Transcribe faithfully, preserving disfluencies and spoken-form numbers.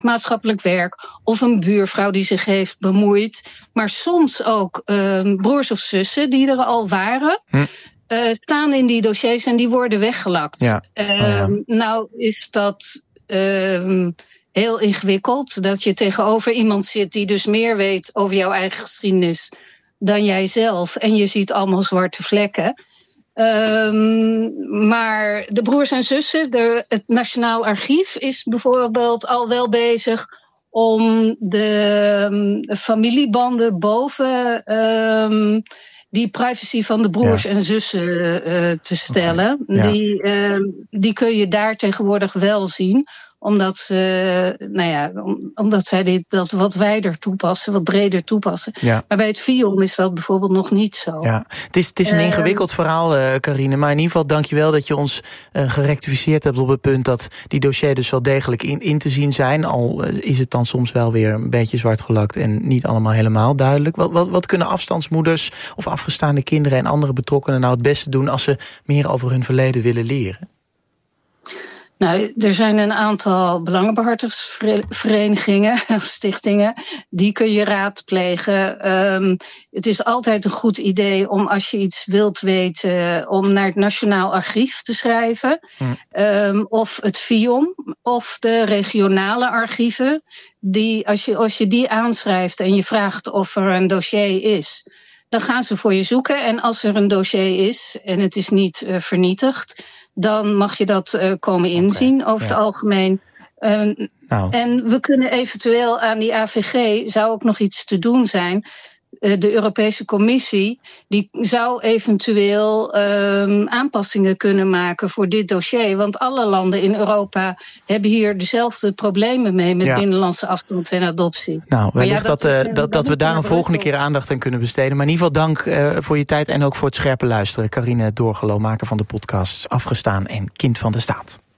maatschappelijk werk of een buurvrouw die zich heeft bemoeid. Maar soms ook uh, broers of zussen die er al waren. Hm. Uh, staan in die dossiers en die worden weggelakt. Ja. Uh, oh ja. Nou is dat uh, heel ingewikkeld. Dat je tegenover iemand zit die dus meer weet over jouw eigen geschiedenis dan jij zelf. En je ziet allemaal zwarte vlekken. Um, maar de broers en zussen, de, het Nationaal Archief is bijvoorbeeld al wel bezig om de um, familiebanden boven um, die privacy van de broers ja. en zussen uh, te stellen. Okay. Ja. Die, uh, die kun je daar tegenwoordig wel zien. Omdat, ze, nou ja, omdat zij dit dat wat wijder toepassen, wat breder toepassen. Ja. Maar bij het Viom is dat bijvoorbeeld nog niet zo. Ja. Het is, het is een uh, ingewikkeld verhaal, uh, Carine. Maar in ieder geval dank je wel dat je ons uh, gerectificeerd hebt op het punt dat die dossiers dus wel degelijk in, in te zien zijn. Al uh, is het dan soms wel weer een beetje zwart gelakt en niet allemaal helemaal duidelijk. Wat, wat, wat kunnen afstandsmoeders of afgestaande kinderen en andere betrokkenen nou het beste doen als ze meer over hun verleden willen leren? Nou, er zijn een aantal belangenbehartigingsverenigingen, stichtingen, die kun je raadplegen. Um, het is altijd een goed idee om, als je iets wilt weten, om naar het Nationaal Archief te schrijven. Hmm. Um, of het Viom, of de regionale archieven. Die, als je, als je die aanschrijft en je vraagt of er een dossier is, dan gaan ze voor je zoeken. En als er een dossier is en het is niet uh, vernietigd, dan mag je dat uh, komen inzien, okay, over ja. het algemeen. Uh, nou. En we kunnen eventueel aan die A V G, zou ook nog iets te doen zijn. Uh, de Europese Commissie, die zou eventueel uh, aanpassingen kunnen maken voor dit dossier. Want alle landen in Europa hebben hier dezelfde problemen mee met ja. binnenlandse afstand en adoptie. Nou, wellicht ja, dat, dat, uh, dat, dat we daar een volgende keer aandacht aan kunnen besteden. Maar in ieder geval dank uh, voor je tijd en ook voor het scherpe luisteren. Carine Doorgelo, maker van de podcast Afgestaan en Kind van de Staat.